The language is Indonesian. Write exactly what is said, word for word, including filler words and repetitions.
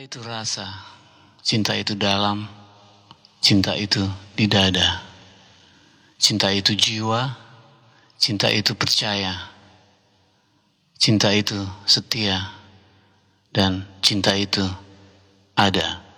itu rasa, cinta itu dalam, cinta itu di dada. Cinta itu jiwa, cinta itu percaya, cinta itu setia, dan cinta itu ada.